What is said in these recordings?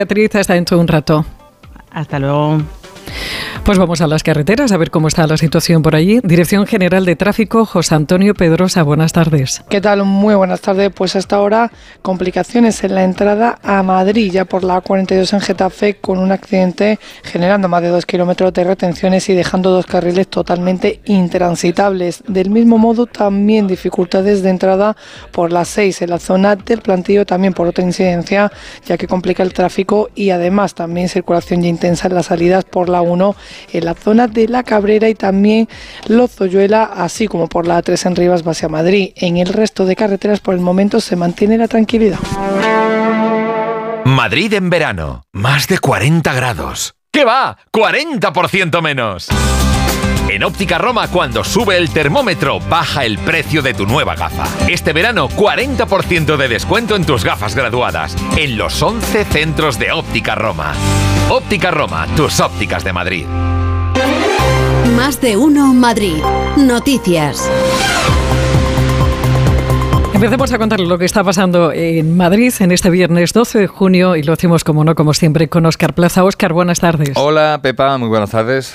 Beatriz, hasta dentro de un rato. Hasta luego. Pues vamos a las carreteras a ver cómo está la situación por allí. Dirección General de Tráfico, José Antonio Pedrosa, buenas tardes. ¿Qué tal? Muy buenas tardes. Pues hasta ahora complicaciones en la entrada a Madrid, ya por la A42 en Getafe, con un accidente generando más de 2 kilómetros de retenciones y dejando 2 carriles totalmente intransitables. Del mismo modo, también dificultades de entrada por la 6 en la zona del Plantío, también por otra incidencia, ya que complica el tráfico, y además también circulación ya intensa en las salidas por la 1 en la zona de La Cabrera y también Lozoyuela, así como por la A3 en Rivas hacia Madrid. En el resto de carreteras por el momento se mantiene la tranquilidad. Madrid en verano, más de 40 grados. ¿Qué va? ¡40% menos! En Óptica Roma, cuando sube el termómetro, baja el precio de tu nueva gafa. Este verano, 40% de descuento en tus gafas graduadas, en los 11 centros de Óptica Roma. Óptica Roma, tus ópticas de Madrid. Más de uno Madrid. Noticias. Empecemos a contarle lo que está pasando en Madrid en este viernes 12 de junio y lo hacemos, como no, como siempre, con Óscar Plaza. Óscar, buenas tardes. Hola, Pepa, muy buenas tardes.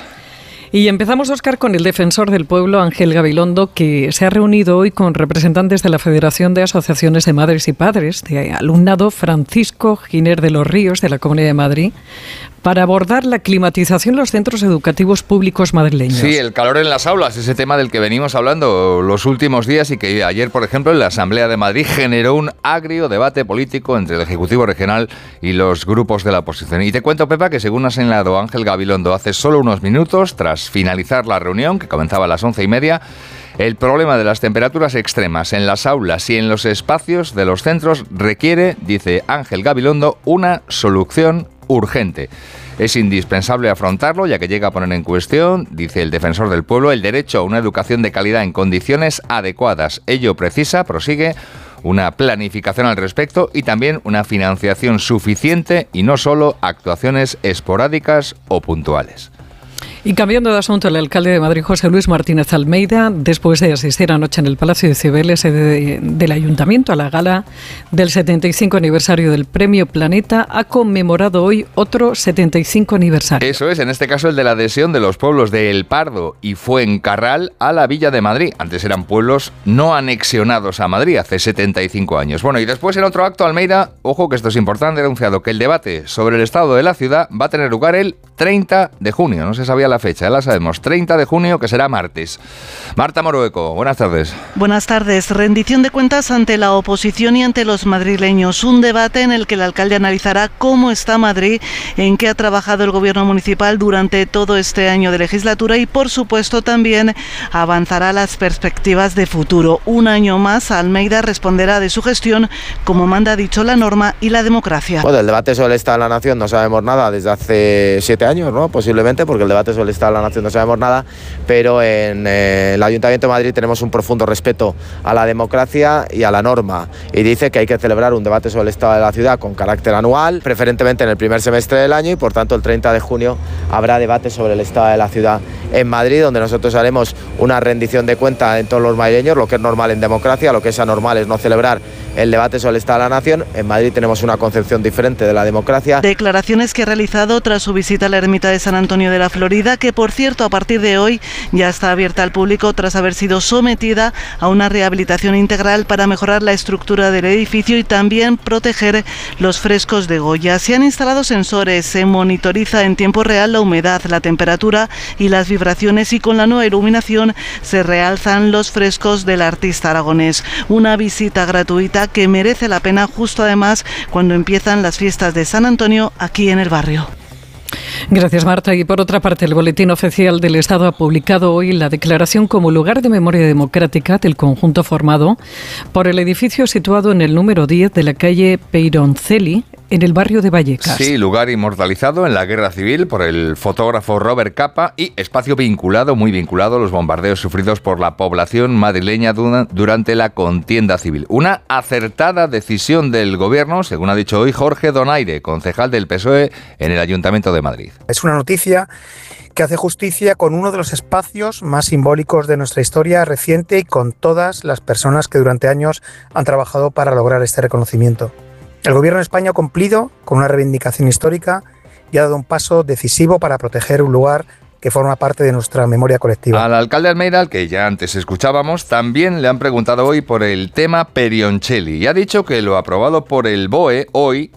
Y empezamos, Óscar, con el defensor del pueblo, Ángel Gabilondo, que se ha reunido hoy con representantes de la Federación de Asociaciones de Madres y Padres de Alumnado Francisco Giner de los Ríos, de la Comunidad de Madrid, para abordar la climatización en los centros educativos públicos madrileños. Sí, el calor en las aulas, ese tema del que venimos hablando los últimos días y que ayer, por ejemplo, en la Asamblea de Madrid generó un agrio debate político entre el Ejecutivo Regional y los grupos de la oposición. Y te cuento, Pepa, que según ha señalado Ángel Gabilondo hace solo unos minutos, tras finalizar la reunión, que comenzaba a las 11:30, el problema de las temperaturas extremas en las aulas y en los espacios de los centros requiere, dice Ángel Gabilondo, una solución urgente. Es indispensable afrontarlo, ya que llega a poner en cuestión, dice el defensor del pueblo, el derecho a una educación de calidad en condiciones adecuadas. Ello precisa, prosigue, una planificación al respecto y también una financiación suficiente y no solo actuaciones esporádicas o puntuales. Y cambiando de asunto, el alcalde de Madrid, José Luis Martínez Almeida, después de asistir anoche en el Palacio de Cibeles del Ayuntamiento a la gala del 75 aniversario del Premio Planeta, ha conmemorado hoy otro 75 aniversario. Eso es, en este caso el de la adhesión de los pueblos de El Pardo y Fuencarral a la Villa de Madrid. Antes eran pueblos no anexionados a Madrid, hace 75 años. Bueno, y después en otro acto, Almeida, ojo que esto es importante, ha anunciado que el debate sobre el estado de la ciudad va a tener lugar el 30 de junio. No se sabía la fecha, ya la sabemos, 30 de junio, que será martes. Marta Morueco, buenas tardes. Buenas tardes. Rendición de cuentas ante la oposición y ante los madrileños. Un debate en el que el alcalde analizará cómo está Madrid, en qué ha trabajado el gobierno municipal durante todo este año de legislatura y, por supuesto, también avanzará las perspectivas de futuro. Un año más, Almeida responderá de su gestión, como manda dicho la norma y la democracia. Bueno, del debate sobre el Estado de la Nación no sabemos nada desde hace 7 años, ¿no? Posiblemente, porque el debate sobre el Estado de la Nación no sabemos nada, pero en el Ayuntamiento de Madrid tenemos un profundo respeto a la democracia y a la norma, y dice que hay que celebrar un debate sobre el Estado de la ciudad con carácter anual, preferentemente en el primer semestre del año, y por tanto el 30 de junio habrá debate sobre el Estado de la ciudad en Madrid, donde nosotros haremos una rendición de cuentas en todos los madrileños, lo que es normal en democracia. Lo que es anormal es no celebrar el debate sobre el Estado de la Nación. En Madrid tenemos una concepción diferente de la democracia. Declaraciones que ha realizado tras su visita a la ermita de San Antonio de la Florida, que por cierto a partir de hoy ya está abierta al público tras haber sido sometida a una rehabilitación integral para mejorar la estructura del edificio y también proteger los frescos de Goya. Se han instalado sensores, se monitoriza en tiempo real la humedad, la temperatura y las vibraciones, y con la nueva iluminación se realzan los frescos del artista aragonés. Una visita gratuita que merece la pena, justo además cuando empiezan las fiestas de San Antonio aquí en el barrio. Gracias, Marta. Y por otra parte, el Boletín Oficial del Estado ha publicado hoy la declaración como lugar de memoria democrática del conjunto formado por el edificio situado en el número 10 de la calle Peyroncelli, en el barrio de Vallecas. Sí, lugar inmortalizado en la Guerra Civil por el fotógrafo Robert Capa y espacio vinculado, muy vinculado a los bombardeos sufridos por la población madrileña durante la contienda civil. Una acertada decisión del gobierno, según ha dicho hoy Jorge Donaire, concejal del PSOE en el Ayuntamiento de Madrid. Es una noticia que hace justicia con uno de los espacios más simbólicos de nuestra historia reciente y con todas las personas que durante años han trabajado para lograr este reconocimiento. El Gobierno de España ha cumplido con una reivindicación histórica y ha dado un paso decisivo para proteger un lugar que forma parte de nuestra memoria colectiva. Al alcalde Almeida, al que ya antes escuchábamos, también le han preguntado hoy por el tema Perioncelli y ha dicho que lo aprobado por el BOE hoy